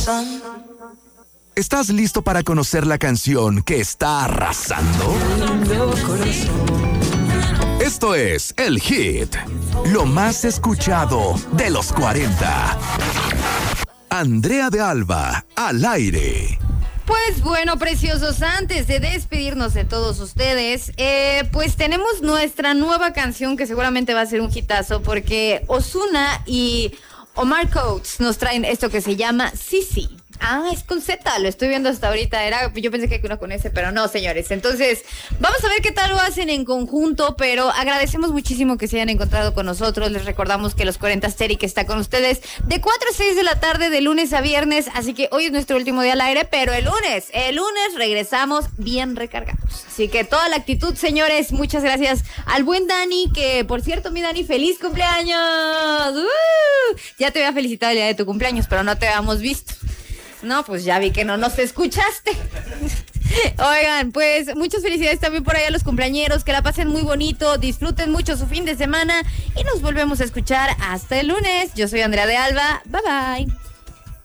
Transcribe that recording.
¿Estás listo para conocer la canción que está arrasando? Esto es El Hit, lo más escuchado de los 40. Andrea de Alba, al aire. Pues bueno, preciosos, antes de despedirnos de todos ustedes, pues tenemos nuestra nueva canción que seguramente va a ser un hitazo porque Ozuna y Omar Coates nos traen esto que se llama Sisi. Ah, es con Z, lo estoy viendo hasta ahorita. Yo pensé que uno con S, pero no, señores. Entonces, vamos a ver qué tal lo hacen en conjunto, pero agradecemos muchísimo que se hayan encontrado con nosotros. Les recordamos que los 40 Asterix está con ustedes de 4 a 6 de la tarde, de lunes a viernes. Así que hoy es nuestro último día al aire, pero el lunes regresamos bien recargados. Así que toda la actitud, señores. Muchas gracias al buen Dani, que por cierto, mi Dani, ¡feliz cumpleaños! Ya te había felicitado el día de tu cumpleaños, pero no te habíamos visto. No, pues ya vi que no nos escuchaste. Oigan, pues muchas felicidades también por ahí a los cumpleañeros, que la pasen muy bonito, disfruten mucho su fin de semana y nos volvemos a escuchar hasta el lunes. Yo soy Andrea de Alba, bye bye.